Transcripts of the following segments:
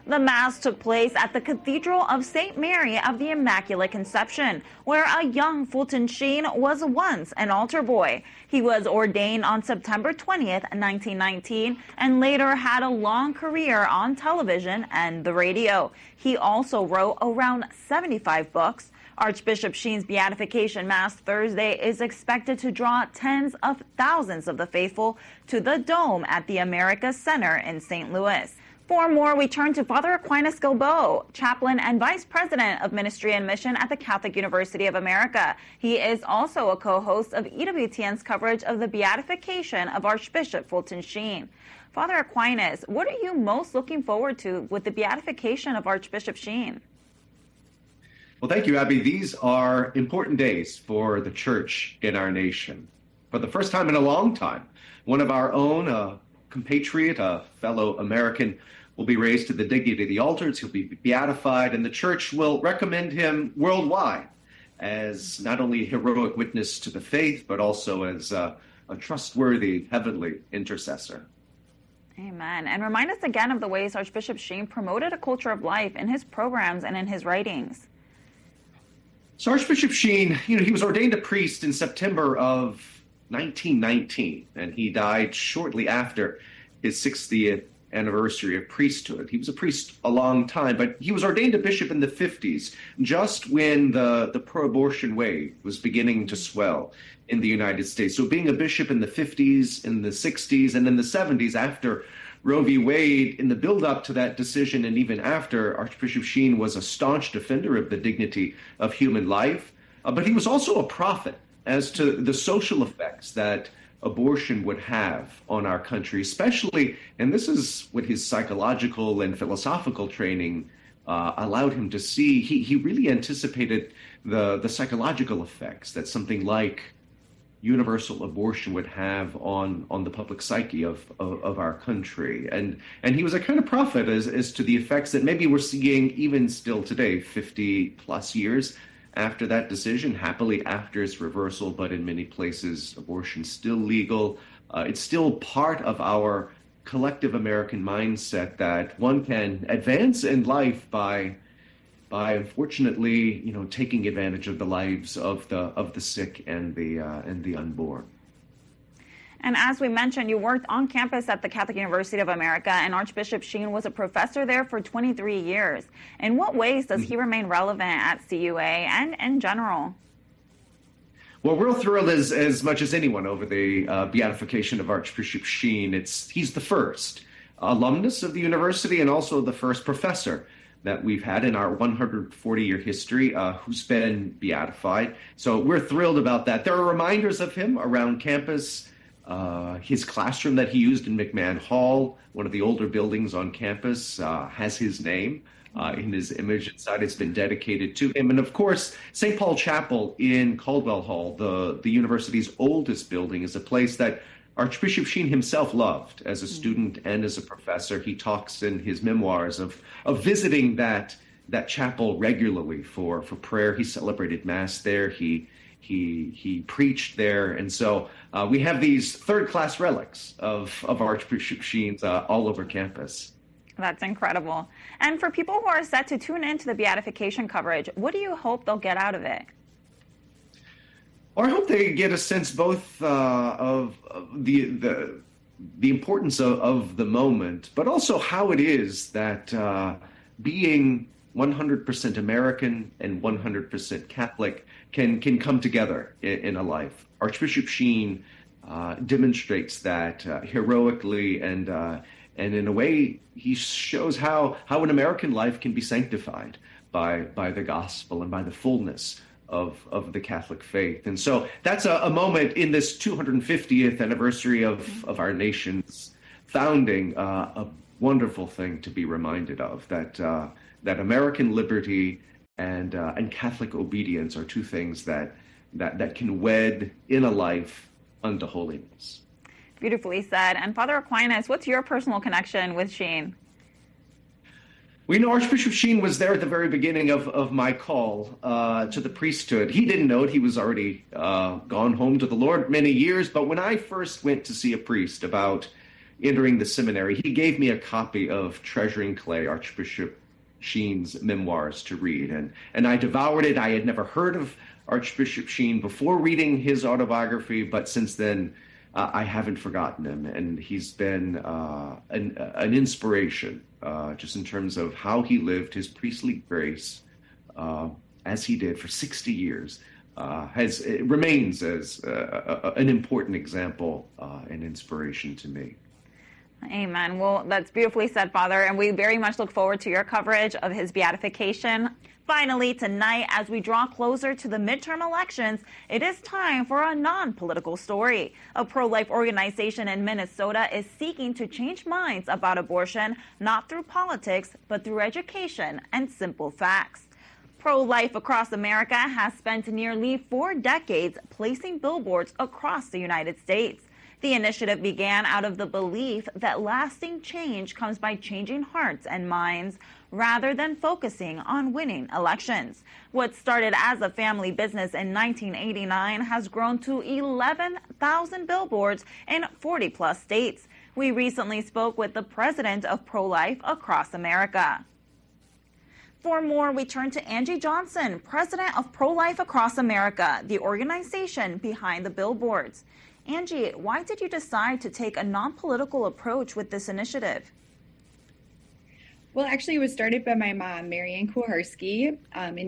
The Mass took place at the Cathedral of St. Mary of the Immaculate Conception, where a young Fulton Sheen was once an altar boy. He was ordained on September 20th, 1919, and later had a long career on television and the radio. He also wrote around 75 books. Archbishop Sheen's beatification Mass Thursday is expected to draw tens of thousands of the faithful to the Dome at the America Center in St. Louis. For more, we turn to Father Aquinas Gilbo, chaplain and vice president of Ministry and Mission at the Catholic University of America. He is also a co-host of EWTN's coverage of the beatification of Archbishop Fulton Sheen. Father Aquinas, what are you most looking forward to with the beatification of Archbishop Sheen? Well, thank you, Abby. These are important days for the church in our nation. For the first time in a long time, one of our own, a compatriot, a fellow American, will be raised to the dignity of the altars. He'll be beatified, and the church will recommend him worldwide as not only a heroic witness to the faith, but also as a trustworthy heavenly intercessor. Amen. And remind us again of the ways Archbishop Sheen promoted a culture of life in his programs and in his writings. So Archbishop Sheen, he was ordained a priest in September of 1919, and he died shortly after his 60th anniversary of priesthood. He was a priest a long time, but he was ordained a bishop in the 50s, just when the pro-abortion wave was beginning to swell in the United States. So being a bishop in the 50s, in the 60s, and in the 70s after Roe v. Wade, in the build-up to that decision and even after, Archbishop Sheen was a staunch defender of the dignity of human life, but he was also a prophet as to the social effects that abortion would have on our country, especially, and this is what his psychological and philosophical training allowed him to see. He really anticipated the psychological effects that something like universal abortion would have on the public psyche of our country. And he was a kind of prophet as to the effects that maybe we're seeing even still today, 50 plus years after that decision, happily after its reversal, but in many places, abortion's still legal. It's still part of our collective American mindset that one can advance in life by unfortunately, taking advantage of the lives of the sick and the unborn. And as we mentioned, you worked on campus at the Catholic University of America, and Archbishop Sheen was a professor there for 23 years. In what ways does he remain relevant at CUA and in general? Well, we're thrilled as much as anyone over the beatification of Archbishop Sheen. He's the first alumnus of the university and also the first professor that we've had in our 140-year history who's been beatified. So we're thrilled about that. There are reminders of him around campus. His classroom that he used in McMahon Hall, one of the older buildings on campus, has his name in his image inside. It's been dedicated to him. And of course, St. Paul Chapel in Caldwell Hall, the university's oldest building, is a place that Archbishop Sheen himself loved as a student and as a professor. He talks in his memoirs of visiting that chapel regularly for prayer. He celebrated Mass there. He preached there. And so we have these third-class relics of Archbishop Sheen's all over campus. That's incredible. And for people who are set to tune into the beatification coverage, what do you hope they'll get out of it? Well, I hope they get a sense both of the importance of the moment, but also how it is that being 100% American and 100% Catholic can come together in a life. Archbishop Sheen demonstrates that heroically, and in a way, he shows how an American life can be sanctified by the gospel and by the fullness of the Catholic faith. And so that's a moment in this 250th anniversary of our nation's founding, a wonderful thing to be reminded of, that American liberty and Catholic obedience are two things that can wed in a life unto holiness. Beautifully said. And Father Aquinas, what's your personal connection with Sheen? We know Archbishop Sheen was there at the very beginning of my call to the priesthood. He didn't know it. He was already gone home to the Lord many years. But when I first went to see a priest about entering the seminary, he gave me a copy of Treasuring Clay, Archbishop Sheen's memoirs to read. And I devoured it. I had never heard of Archbishop Sheen before reading his autobiography, but since then, I haven't forgotten him. And he's been an inspiration, just in terms of how he lived his priestly grace as he did for 60 years. It remains as an important example and inspiration to me. Amen. Well, that's beautifully said, Father, and we very much look forward to your coverage of his beatification. Finally, tonight, as we draw closer to the midterm elections, it is time for a non-political story. A pro-life organization in Minnesota is seeking to change minds about abortion, not through politics, but through education and simple facts. Pro-Life Across America has spent nearly 4 decades placing billboards across the United States. The initiative began out of the belief that lasting change comes by changing hearts and minds rather than focusing on winning elections. What started as a family business in 1989 has grown to 11,000 billboards in 40-plus states. We recently spoke with the president of Pro-Life Across America. For more, we turn to Angie Johnson, president of Pro-Life Across America, the organization behind the billboards. Angie, why did you decide to take a non-political approach with this initiative? Well, actually, it was started by my mom, Marianne Kuharski, in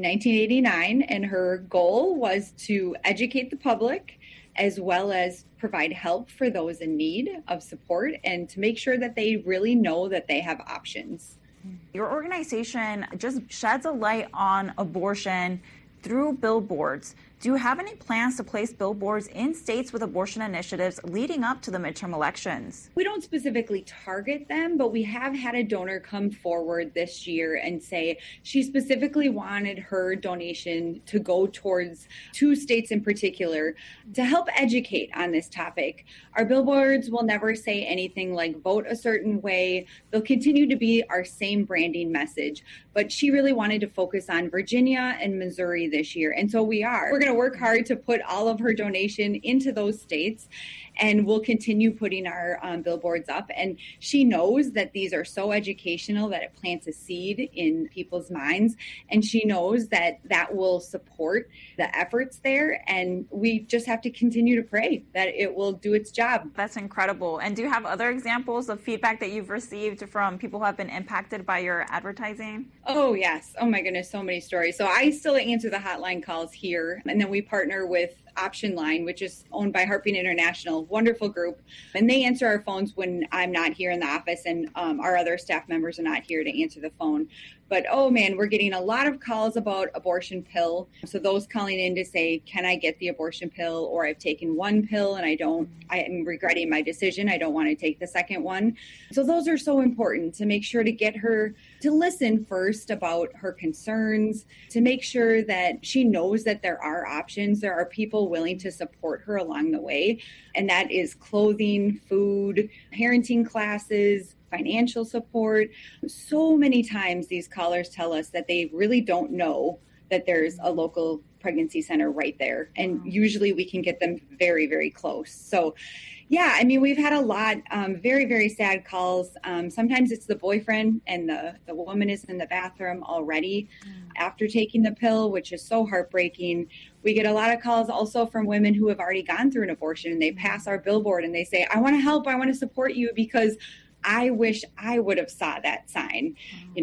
1989, and her goal was to educate the public as well as provide help for those in need of support and to make sure that they really know that they have options. Your organization just sheds a light on abortion through billboards. Do you have any plans to place billboards in states with abortion initiatives leading up to the midterm elections? We don't specifically target them, but we have had a donor come forward this year and say she specifically wanted her donation to go towards 2 states in particular to help educate on this topic. Our billboards will never say anything like vote a certain way. They'll continue to be our same branding message, but she really wanted to focus on Virginia and Missouri this year. And so we are. We're going to work hard to put all of her donation into those states, and we'll continue putting our billboards up. And she knows that these are so educational that it plants a seed in people's minds. And she knows that that will support the efforts there. And we just have to continue to pray that it will do its job. That's incredible. And do you have other examples of feedback that you've received from people who have been impacted by your advertising? Oh, yes. Oh, my goodness. So many stories. So I still answer the hotline calls here. And then we partner with Option Line, which is owned by Heartbeat International, wonderful group. And they answer our phones when I'm not here in the office and our other staff members are not here to answer the phone. But, oh man, we're getting a lot of calls about abortion pill. So those calling in to say, can I get the abortion pill? Or I've taken 1 pill and I am regretting my decision. I don't want to take the second one. So those are so important to make sure to get her to listen first about her concerns, to make sure that she knows that there are options. There are people willing to support her along the way. And that is clothing, food, parenting classes, financial support. So many times these callers tell us that they really don't know that there's a local pregnancy center right there. And usually we can get them very, very close. So yeah, I mean, we've had a lot, very, very sad calls. Sometimes it's the boyfriend and the woman is in the bathroom already after taking the pill, which is so heartbreaking. We get a lot of calls also from women who have already gone through an abortion and they pass our billboard and they say, I want to help, I want to support you because I wish I would have saw that sign,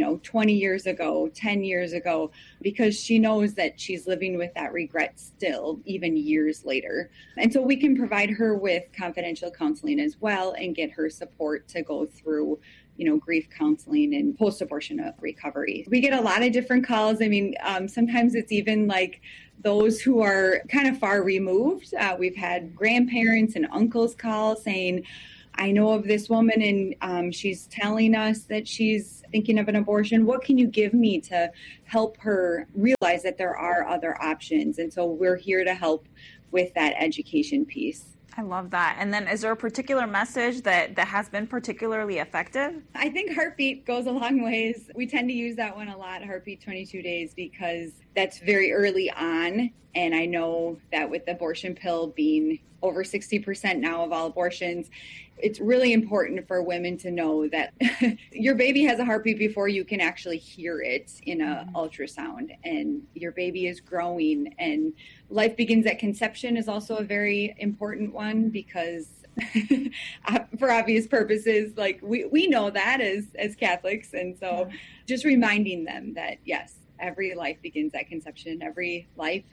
20 years ago, 10 years ago, because she knows that she's living with that regret still, even years later. And so we can provide her with confidential counseling as well and get her support to go through grief counseling and post-abortion recovery. We get a lot of different calls. I mean, sometimes it's even like those who are kind of far removed. We've had grandparents and uncles call saying, I know of this woman and she's telling us that she's thinking of an abortion. What can you give me to help her realize that there are other options? And so we're here to help with that education piece. I love that. And then is there a particular message that has been particularly effective? I think Heartbeat goes a long ways. We tend to use that one a lot, Heartbeat 22 Days, because that's very early on. And I know that with the abortion pill being over 60% now of all abortions, it's really important for women to know that your baby has a heartbeat before you can actually hear it in an ultrasound, and your baby is growing, and life begins at conception is also a very important one, because for obvious purposes, like we know that as Catholics. And so just reminding them that, yes, every life begins at conception. Every life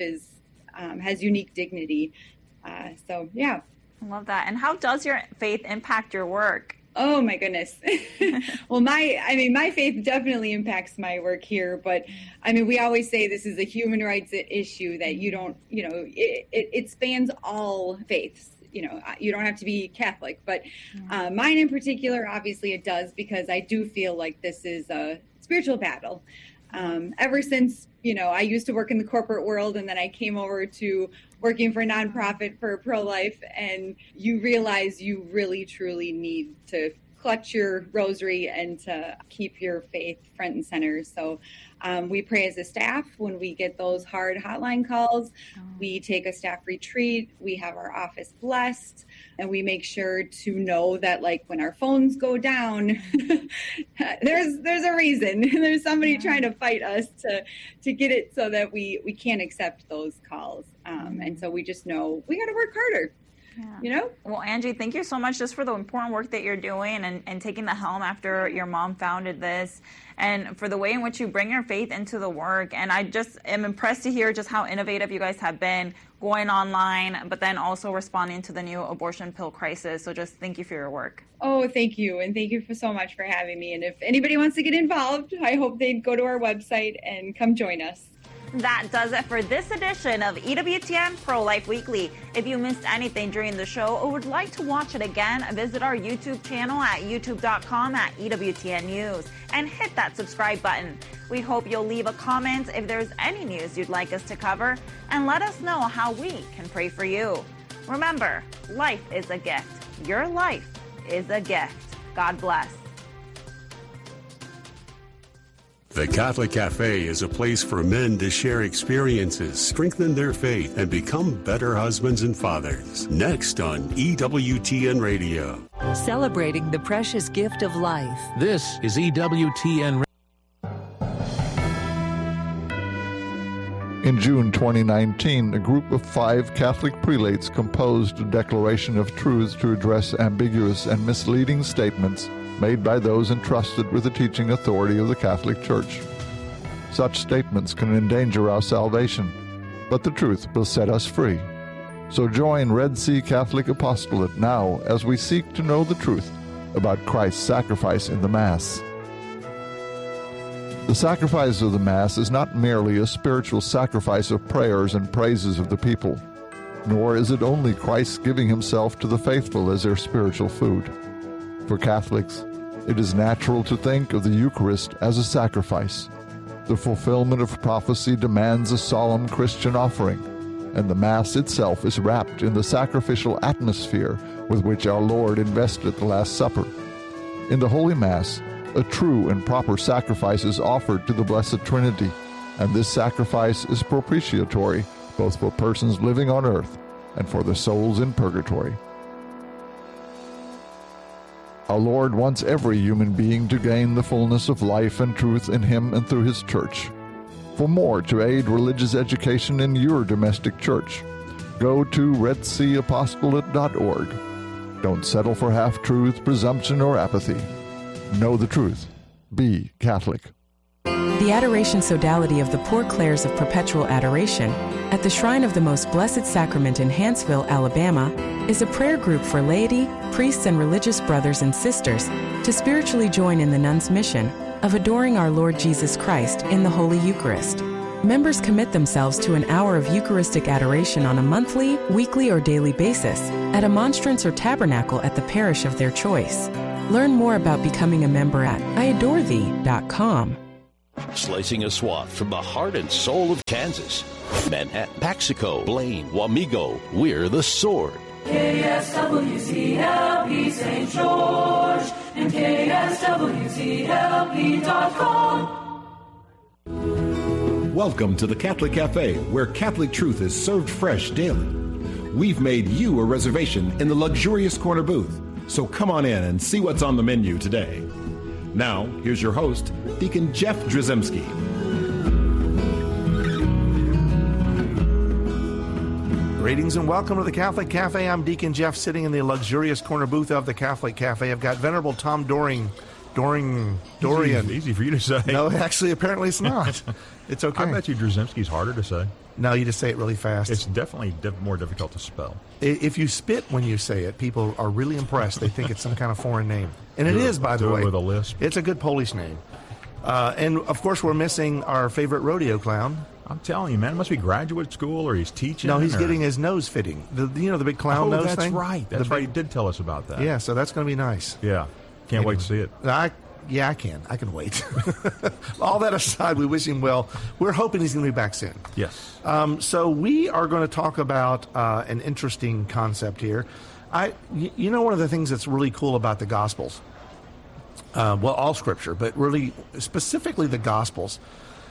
has unique dignity. So, yeah. I love that. And how does your faith impact your work? Oh, my goodness. Well, my faith definitely impacts my work here. But I mean, we always say this is a human rights issue, that you don't, it spans all faiths. You don't have to be Catholic, but mine in particular, obviously it does, because I do feel like this is a spiritual battle. Ever since, I used to work in the corporate world, and then I came over to working for a nonprofit for pro-life, and you realize you really, truly need to clutch your rosary and to keep your faith front and center. So we pray as a staff when we get those hard hotline calls. We take a staff retreat. We have our office blessed, and we make sure to know that, like, when our phones go down, there's a reason. There's somebody trying to fight us to get it so that we can't accept those calls. And so we just know we got to work harder. Yeah. Well, Angie, thank you so much just for the important work that you're doing and taking the helm after your mom founded this, and for the way in which you bring your faith into the work. And I just am impressed to hear just how innovative you guys have been, going online, but then also responding to the new abortion pill crisis. So just thank you for your work. Oh, thank you. And thank you so much for having me. And if anybody wants to get involved, I hope they'd go to our website and come join us. That does it for this edition of EWTN Pro-Life Weekly. If you missed anything during the show or would like to watch it again, visit our YouTube channel at youtube.com/EWTN News and hit that subscribe button. We hope you'll leave a comment if there's any news you'd like us to cover, and let us know how we can pray for you. Remember, life is a gift. Your life is a gift. God bless. The Catholic Cafe is a place for men to share experiences, strengthen their faith, and become better husbands and fathers. Next on EWTN Radio. Celebrating the precious gift of life. This is EWTN Radio. In June 2019, a group of 5 Catholic prelates composed a declaration of truth to address ambiguous and misleading statements made by those entrusted with the teaching authority of the Catholic Church. Such statements can endanger our salvation, but the truth will set us free. So join Red Sea Catholic Apostolate now as we seek to know the truth about Christ's sacrifice in the Mass. The sacrifice of the Mass is not merely a spiritual sacrifice of prayers and praises of the people, nor is it only Christ giving himself to the faithful as their spiritual food. For Catholics, it is natural to think of the Eucharist as a sacrifice. The fulfillment of prophecy demands a solemn Christian offering, and the Mass itself is wrapped in the sacrificial atmosphere with which our Lord invested the Last Supper. In the Holy Mass, a true and proper sacrifice is offered to the Blessed Trinity, and this sacrifice is propitiatory both for persons living on earth and for the souls in purgatory. Our Lord wants every human being to gain the fullness of life and truth in Him and through His Church. For more to aid religious education in your domestic church, go to redseaapostolate.org. Don't settle for half-truth, presumption, or apathy. Know the truth. Be Catholic. The Adoration Sodality of the Poor Clares of Perpetual Adoration at the Shrine of the Most Blessed Sacrament in Hanceville, Alabama, is a prayer group for laity, priests, and religious brothers and sisters to spiritually join in the nuns' mission of adoring our Lord Jesus Christ in the Holy Eucharist. Members commit themselves to an hour of Eucharistic adoration on a monthly, weekly, or daily basis at a monstrance or tabernacle at the parish of their choice. Learn more about becoming a member at iadorethee.com. Slicing a swath from the heart and soul of Kansas. Manhattan, Paxico, Blaine, Wamego, we're the Sword. KSWCLP St. George and KSWCLP.com. Welcome to the Catholic Cafe, where Catholic truth is served fresh daily. We've made you a reservation in the luxurious corner booth, so come on in and see what's on the menu today. Now, here's your host, Deacon Jeff Drzymski. Greetings and welcome to the Catholic Cafe. I'm Deacon Jeff, sitting in the luxurious corner booth of the Catholic Cafe. I've got Venerable Tom Dorian. Easy for you to say. No, actually, apparently it's not. It's okay. I bet you Drzymski's harder to say. No, you just say it really fast. It's definitely more difficult to spell. If you spit when you say it, people are really impressed. They think it's some kind of foreign name. And it is, by the way. With a lisp. It's a good Polish name. And, of course, we're missing our favorite rodeo clown. I'm telling you, man, it must be graduate school or he's teaching. No, he's getting his nose fitting. The big clown nose thing? That's right. That's right. You did tell us about that. Yeah, so that's going to be nice. Yeah. Can't wait to see it. I can. I can wait. All that aside, we wish him well. We're hoping he's going to be back soon. Yes. So we are going to talk about an interesting concept here. One of the things that's really cool about the Gospels, all Scripture, but really specifically the Gospels,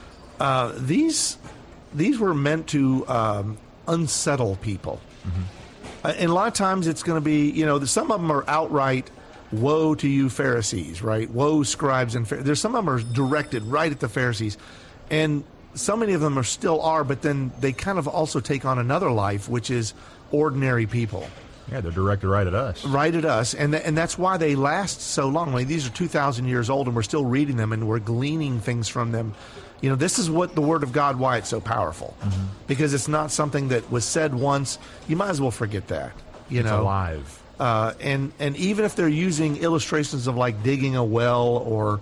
these were meant to unsettle people. Mm-hmm. And a lot of times it's going to be, some of them are outright, woe to you Pharisees, right? Woe scribes and Pharisees. There's some of them are directed right at the Pharisees. And so many of them still are, but then they kind of also take on another life, which is ordinary people. Yeah, they're directed right at us. Right at us. And that's why they last so long. I mean, these are 2,000 years old, and we're still reading them, and we're gleaning things from them. This is what the Word of God, why it's so powerful. Mm-hmm. Because it's not something that was said once. You might as well forget that. It's alive. And even if they're using illustrations of like digging a well or,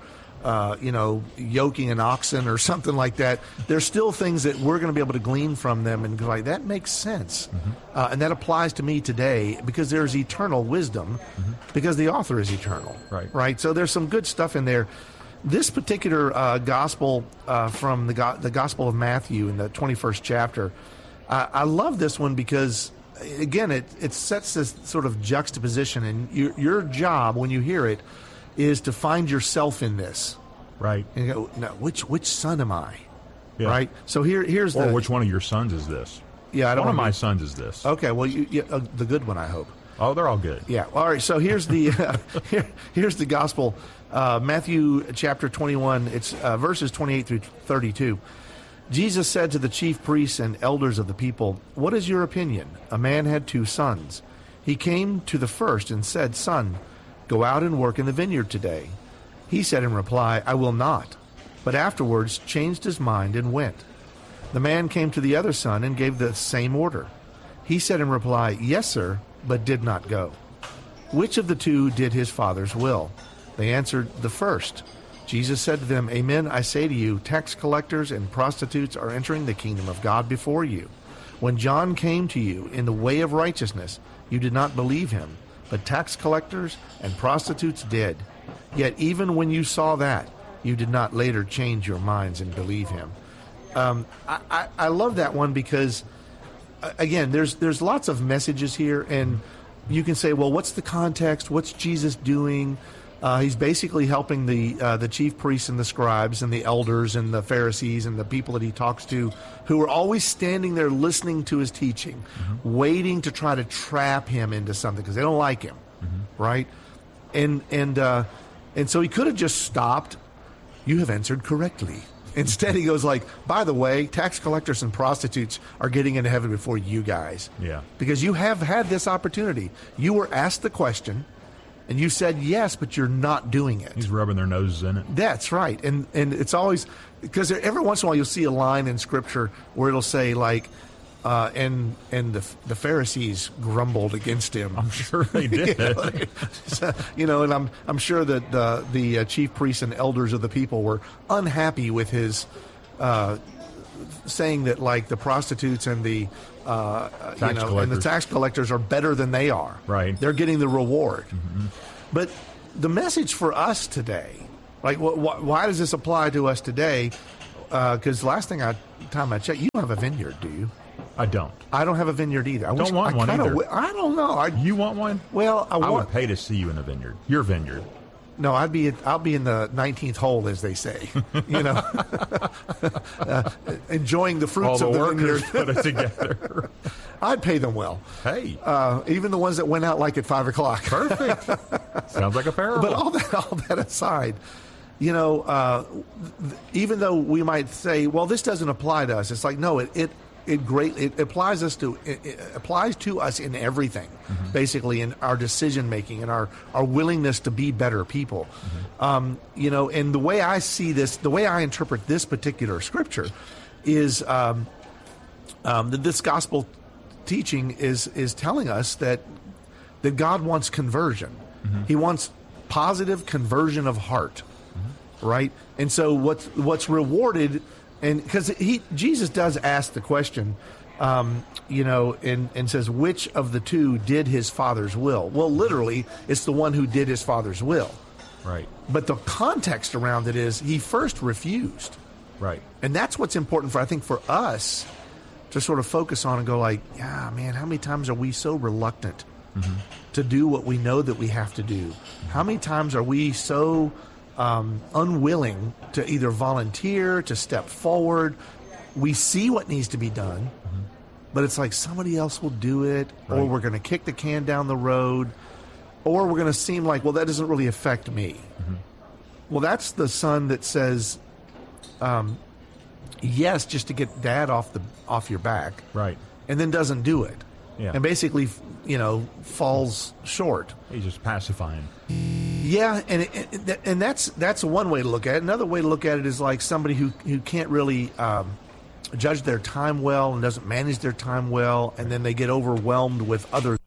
yoking an oxen or something like that, there's still things that we're going to be able to glean from them and go like, that makes sense. Mm-hmm. And that applies to me today because there's eternal wisdom because the author is eternal. Right. So there's some good stuff in there. This particular gospel from the Gospel of Matthew in the 21st chapter, I love this one because, again, it sets this sort of juxtaposition, and your job when you hear it is to find yourself in this. Right. And you go, no, which son am I? Yeah. Right. So here's which one of your sons is this? Yeah, one of my sons is this. Okay, well, the good one, I hope. Oh, they're all good. Yeah. All right. So here's the here's the gospel, Matthew chapter 21. It's verses 28 through 32. Jesus said to the chief priests and elders of the people, "What is your opinion? A man had 2 sons. He came to the first and said, 'Son, go out and work in the vineyard today.' He said in reply, 'I will not,' but afterwards changed his mind and went. The man came to the other son and gave the same order. He said in reply, 'Yes, sir,' but did not go. Which of the 2 did his father's will?" They answered, "The first." Jesus said to them, "Amen, I say to you, tax collectors and prostitutes are entering the kingdom of God before you. When John came to you in the way of righteousness, you did not believe him, but tax collectors and prostitutes did. Yet even when you saw that, you did not later change your minds and believe him." I love that one because, again, there's lots of messages here, and you can say, well, what's the context? What's Jesus doing? He's basically helping the chief priests and the scribes and the elders and the Pharisees and the people that he talks to, who are always standing there listening to his teaching, waiting to try to trap him into something because they don't like him, right? And so he could have just stopped. "You have answered correctly." Instead, he goes like, "By the way, tax collectors and prostitutes are getting into heaven before you guys." Yeah. Because you have had this opportunity. You were asked the question, and you said yes, but you're not doing it. He's rubbing their noses in it. That's right. And it's always, because every once in a while you'll see a line in Scripture where it'll say like, and the Pharisees grumbled against him. I'm sure they did. And I'm sure that the chief priests and elders of the people were unhappy with his saying that like the prostitutes and the and the tax collectors are better than they are. Right. They're getting the reward. Mm-hmm. But the message for us today, like why does this apply to us today? Because last time I checked, you don't have a vineyard, do you? I don't. I don't have a vineyard either. I don't want one either. I don't know. You want one? Well, I would pay to see you in a vineyard. Your vineyard. No, I'll be in the 19th hole, as they say. You know, enjoying the fruits all of the the workers vineyard. put it together. I'd pay them well. Hey, even the ones that went out like at 5 o'clock. perfect. Sounds like a parable. But all that aside, you know, even though we might say, well, this doesn't apply to us, it's like, no, it applies to us in everything, basically, in our decision making and our willingness to be better people. You know, and the way I see this, the way I interpret this particular scripture, is that this gospel teaching is telling us that God wants conversion. He wants positive conversion of heart, right? And so what's rewarded. And because Jesus does ask the question, you know, and says, which of the two did his Father's will? Well, literally, it's the one who did his Father's will. Right. But the context around it is he first refused. Right. And that's what's important I think for us to sort of focus on and go like, yeah, man, how many times are we so reluctant to do what we know that we have to do? How many times are we so unwilling to either volunteer, to step forward? We see what needs to be done, but it's like somebody else will do it, or we're going to kick the can down the road, or we're going to seem like, well, that doesn't really affect me. Well, that's the son that says yes just to get dad off your back, right, and then doesn't do it, and basically, you know, falls short. He's just pacifying. Yeah, and that's one way to look at it. Another way to look at it is like somebody who can't really judge their time well and doesn't manage their time well, and then they get overwhelmed with other.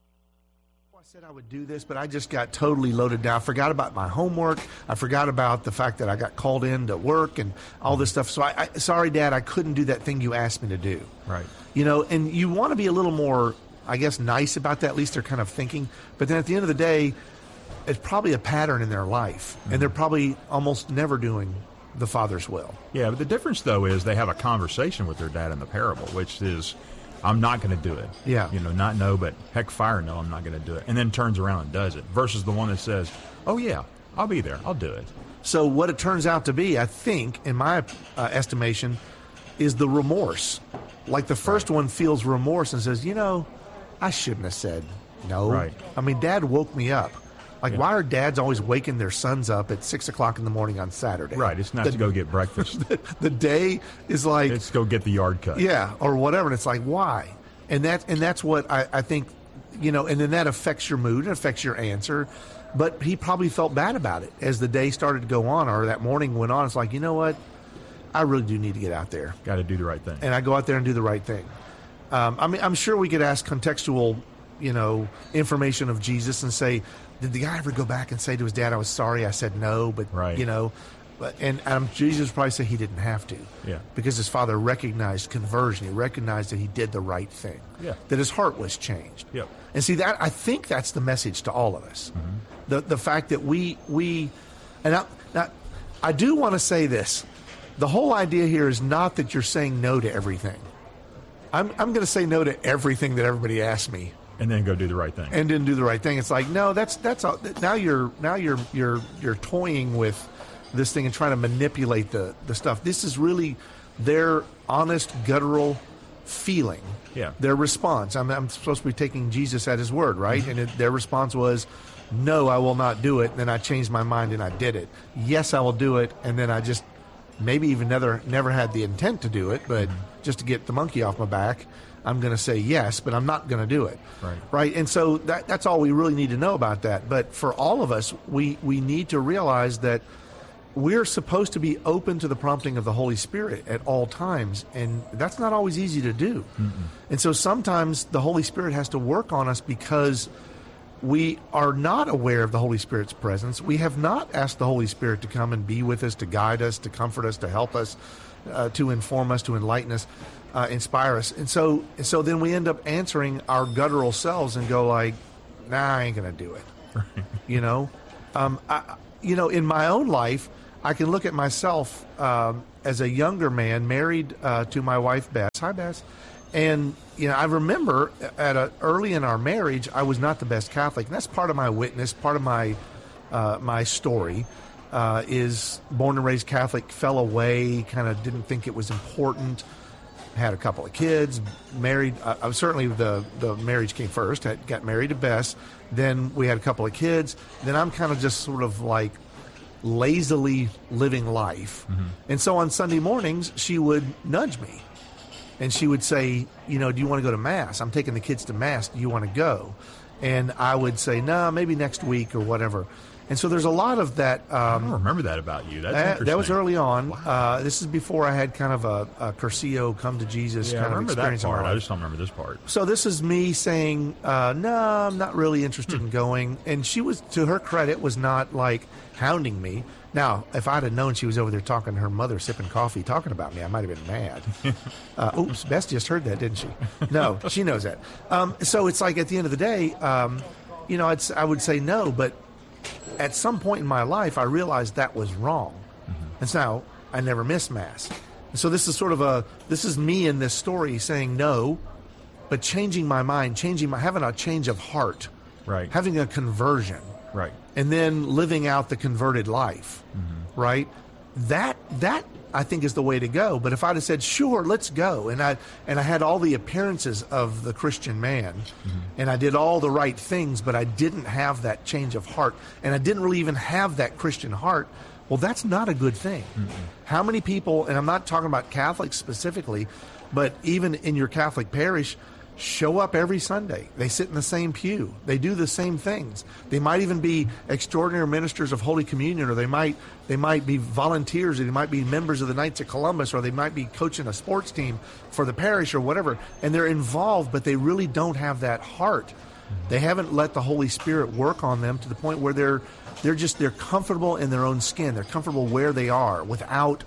I said I would do this, but I just got totally loaded down. I forgot about my homework. I forgot about the fact that I got called in to work and all this stuff. So I sorry, Dad, I couldn't do that thing you asked me to do. Right. You know, and you want to be a little more, I guess, nice about that. At least they're kind of thinking. But then at the end of the day, it's probably a pattern in their life, and they're probably almost never doing the Father's will. Yeah, but the difference, though, is they have a conversation with their dad in the parable, which is, I'm not going to do it. Yeah. You know, not no, but heck fire no, I'm not going to do it. And then turns around and does it, versus the one that says, oh, yeah, I'll be there. I'll do it. So what it turns out to be, I think, in my estimation, is the remorse. Like the first one feels remorse and says, you know, I shouldn't have said no. Right. I mean, Dad woke me up. Like, why are dads always waking their sons up at 6 o'clock in the morning on Saturday? Right. It's not to go get breakfast. The day is like, it's go get the yard cut. Yeah, or whatever. And it's like, why? And that's what I think, you know, and then that affects your mood and affects your answer. But he probably felt bad about it as the day started to go on, or that morning went on. It's like, you know what? I really do need to get out there. Got to do the right thing. And I go out there and do the right thing. I mean, I'm sure we could ask contextual, you know, information of Jesus and say, did the guy ever go back and say to his dad, I was sorry, I said no, but, you know, and Jesus probably said he didn't have to. Yeah. Because his father recognized conversion. He recognized that he did the right thing. Yeah. That his heart was changed. Yep. And see, that I think that's the message to all of us. The fact that we and I do want to say this. The whole idea here is not that you're saying no to everything. I'm going to say no to everything that everybody asks me. And then go do the right thing. And then do the right thing. It's like, no, that's all. Now you're toying with this thing and trying to manipulate the stuff. This is really their honest, guttural feeling. Yeah. Their response. I'm supposed to be taking Jesus at his word, right? And their response was, no, I will not do it. And then I changed my mind and I did it. Yes, I will do it. And then I just maybe even never had the intent to do it, but just to get the monkey off my back, I'm going to say yes, but I'm not going to do it. Right? And so that's all we really need to know about that. But for all of us, we need to realize that we're supposed to be open to the prompting of the Holy Spirit at all times, and that's not always easy to do. And so sometimes the Holy Spirit has to work on us because we are not aware of the Holy Spirit's presence. We have not asked the Holy Spirit to come and be with us, to guide us, to comfort us, to help us, to inform us, to enlighten us, inspire us. And so then we end up answering our guttural selves and go like, nah, I ain't going to do it. You know? In my own life, I can look at myself as a younger man, married to my wife, Bess. Hi, Bess. And, you know, I remember early in our marriage, I was not the best Catholic. And that's part of my witness, part of my my story. Is born and raised Catholic, fell away, kind of didn't think it was important, had a couple of kids, married. I was certainly the marriage came first. I got married to Bess. Then we had a couple of kids. Then I'm kind of just sort of like lazily living life. And so on Sunday mornings, she would nudge me. And she would say, you know, do you want to go to Mass? I'm taking the kids to Mass. Do you want to go? And I would say, no, maybe next week or whatever. And so there's a lot of that. I don't remember that about you. That's interesting. That was early on. Wow. This is before I had kind of a Cursillo come to Jesus kind of experience. That part. I just don't remember this part. So this is me saying, no, I'm not really interested in going. And she was, to her credit, was not like hounding me. Now, if I'd have known she was over there talking to her mother, sipping coffee, talking about me, I might have been mad. Oops, Bess just heard that, didn't she? No, she knows that. So it's like at the end of the day, you know, I would say no, but at some point in my life, I realized that was wrong. And so now I never miss Mass. And so this is sort of this is me in this story saying no, but changing my mind, having a change of heart, right? Having a conversion, right? And then living out the converted life, right? That I think is the way to go. But if I'd have said, sure, let's go, and I had all the appearances of the Christian man, and I did all the right things, but I didn't have that change of heart, and I didn't really even have that Christian heart, well, that's not a good thing. How many people, and I'm not talking about Catholics specifically, but even in your Catholic parish, show up every Sunday. They sit in the same pew. They do the same things. They might even be extraordinary ministers of Holy Communion, or they might be volunteers, or they might be members of the Knights of Columbus, or they might be coaching a sports team for the parish or whatever. And they're involved, but they really don't have that heart. They haven't let the Holy Spirit work on them to the point where they're comfortable in their own skin. They're comfortable where they are without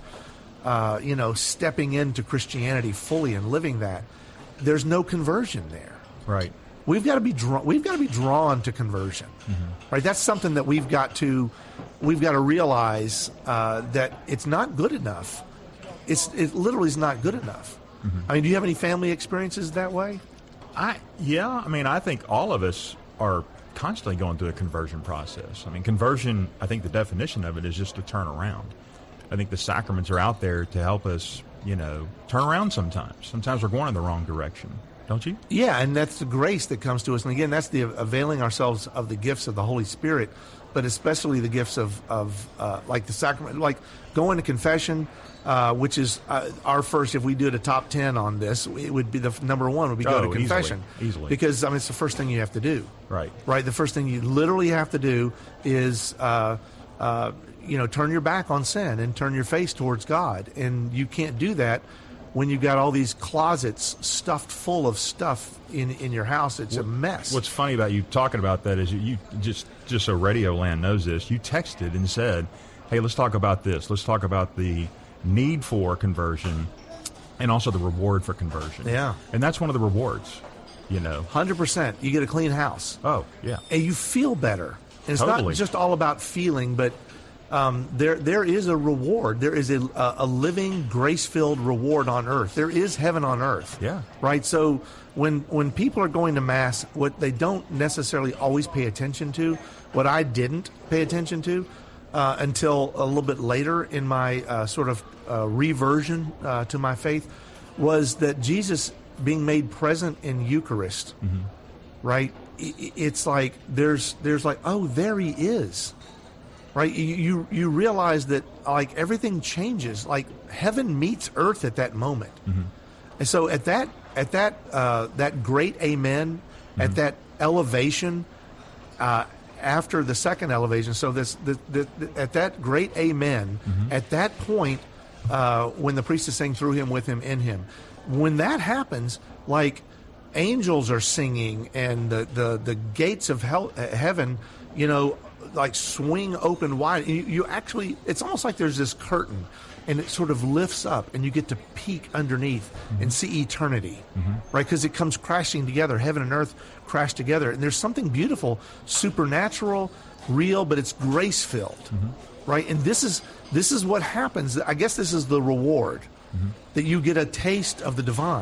stepping into Christianity fully and living that. There's no conversion there. Right. We've got to be drawn to conversion. Right. That's something that we've got to realize that it's not good enough. It literally is not good enough. I mean, do you have any family experiences that way? I think all of us are constantly going through a conversion process. I mean, conversion, I think the definition of it is just to turn around. I think the sacraments are out there to help us, turn around sometimes. Sometimes we're going in the wrong direction, don't you? Yeah, and that's the grace that comes to us. And again, that's the availing ourselves of the gifts of the Holy Spirit, but especially the gifts of like the sacrament, like going to confession, which is our first. If we did a top 10 on this, it would be the number one would be go to confession. Easily. Because it's the first thing you have to do. Right. The first thing you literally have to do is turn your back on sin and turn your face towards God. And you can't do that when you've got all these closets stuffed full of stuff in your house. It's a mess. What's funny about you talking about that is you just so Radio Land knows this, you texted and said, hey, let's talk about this. Let's talk about the need for conversion and also the reward for conversion. Yeah. And that's one of the rewards, 100%. You get a clean house. Oh, yeah. And you feel better. And it's Totally. not just all about feeling, but there is a reward. There is a living, grace-filled reward on earth. There is heaven on earth. Yeah. Right? So when people are going to Mass, what they don't necessarily always pay attention to, what I didn't pay attention to until a little bit later in my sort of reversion to my faith, was that Jesus being made present in Eucharist, right? It's like there's like, oh, there he is. Right, you realize that like everything changes, like heaven meets earth at that moment, and so at that great amen, at that elevation, after the second elevation. So at that great amen, at that point, when the priest is saying through him, with him, in him, when that happens, like angels are singing and the gates of heaven, like swing open wide. You actually, it's almost like there's this curtain and it sort of lifts up and you get to peek underneath and see eternity, right? Because it comes crashing together. Heaven and earth crash together. And there's something beautiful, supernatural, real, but it's grace-filled, right? And this is what happens. I guess this is the reward, that you get a taste of the divine.